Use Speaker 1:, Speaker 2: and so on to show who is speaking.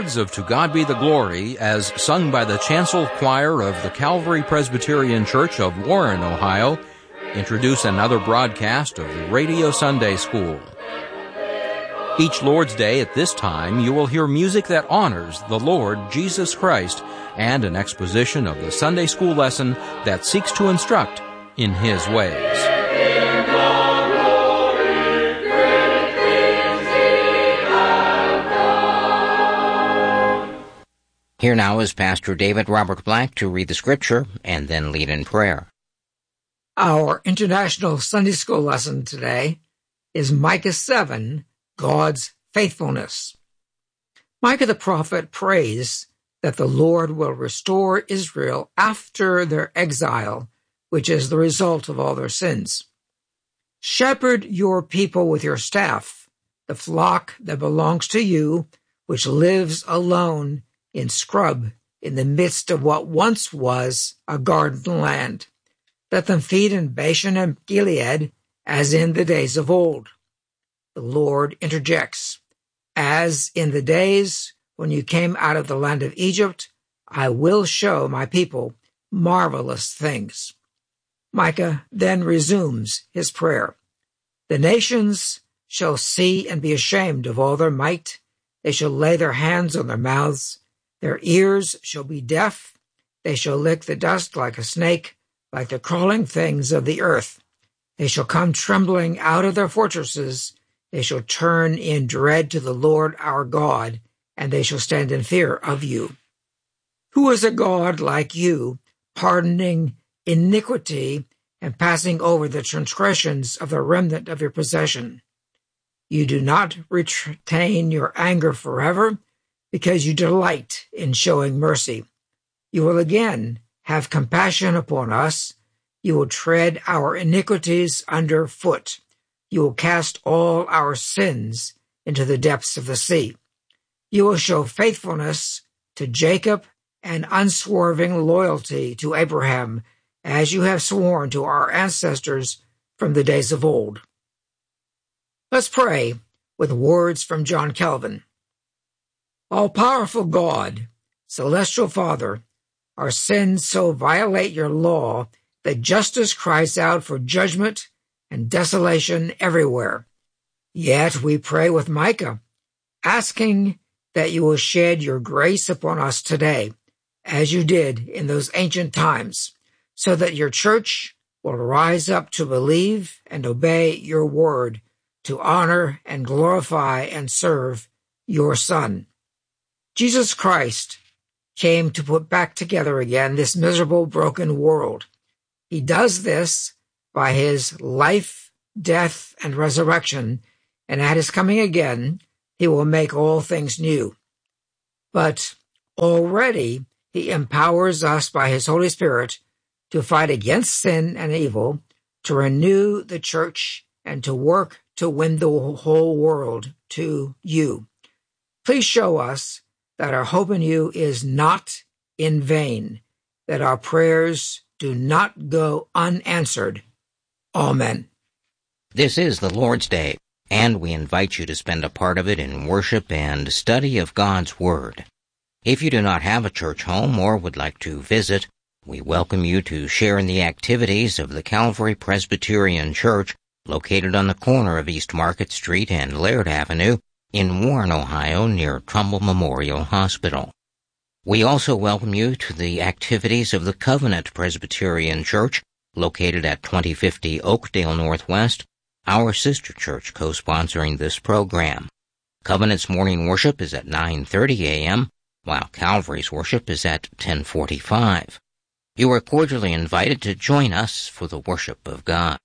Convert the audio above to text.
Speaker 1: words of To God Be the Glory as sung by the Chancel Choir of the Calvary Presbyterian Church of Warren, Ohio, introduce another broadcast of the Radio Sunday School. Each Lord's Day at this time, you will hear music that honors the Lord Jesus Christ and an exposition of the Sunday school lesson that seeks to instruct in His ways.
Speaker 2: Here now is Pastor David Robert Black to read the Scripture and then lead in prayer.
Speaker 3: Our International Sunday School lesson today is Micah 7, God's Faithfulness. Micah the prophet prays that the Lord will restore Israel after their exile, which is the result of all their sins. Shepherd your people with your staff, the flock that belongs to you, which lives alone in scrub in the midst of what once was a garden land. Let them feed in Bashan and Gilead as in the days of old. The Lord interjects, as in the days when you came out of the land of Egypt, I will show my people marvelous things. Micah then resumes his prayer. The nations shall see and be ashamed of all their might. They shall lay their hands on their mouths. Their ears shall be deaf. They shall lick the dust like a snake, like the crawling things of the earth. They shall come trembling out of their fortresses. They shall turn in dread to the Lord our God, and they shall stand in fear of you. Who is a God like you, pardoning iniquity and passing over the transgressions of the remnant of your possession? You do not retain your anger forever, because you delight in showing mercy. You will again have compassion upon us. You will tread our iniquities under foot. You will cast all our sins into the depths of the sea. You will show faithfulness to Jacob and unswerving loyalty to Abraham, as you have sworn to our ancestors from the days of old. Let's pray with words from John Calvin. All-powerful God, celestial Father, our sins so violate your law that justice cries out for judgment and desolation everywhere. Yet we pray with Micah, asking that you will shed your grace upon us today, as you did in those ancient times, so that your church will rise up to believe and obey your word, to honor and glorify and serve your Son. Jesus Christ came to put back together again this miserable, broken world. He does this by his life, death, and resurrection, and at his coming again, he will make all things new. But already he empowers us by his Holy Spirit to fight against sin and evil, to renew the church, and to work to win the whole world to you. Please show us that our hope in you is not in vain, that our prayers do not go unanswered. Amen.
Speaker 2: This is the Lord's Day, and we invite you to spend a part of it in worship and study of God's Word. If you do not have a church home or would like to visit, we welcome you to share in the activities of the Calvary Presbyterian Church, located on the corner of East Market Street and Laird Avenue, in Warren, Ohio, near Trumbull Memorial Hospital. We also welcome you to the activities of the Covenant Presbyterian Church, located at 2050 Oakdale Northwest, our sister church co-sponsoring this program. Covenant's morning worship is at 9:30 a.m., while Calvary's worship is at 10:45. You are cordially invited to join us for the worship of God.